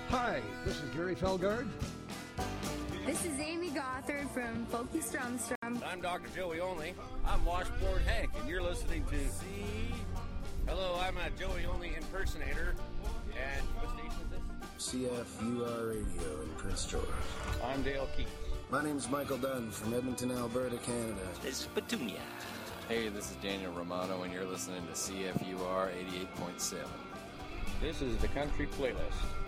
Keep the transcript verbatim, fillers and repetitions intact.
Hi, this is Gary Felgard. This is Amy Gothard from Folky Strumstrum. I'm Doctor Joey Only. I'm Washboard Hank, and you're listening to C. Hello, I'm a Joey Only impersonator. And what station is this? C F U R Radio in Prince George. I'm Dale Keith. My name's Michael Dunn from Edmonton, Alberta, Canada. This is Petunia. Hey, this is Daniel Romano, and you're listening to C F U R eighty-eight point seven. This is the Country Playlist.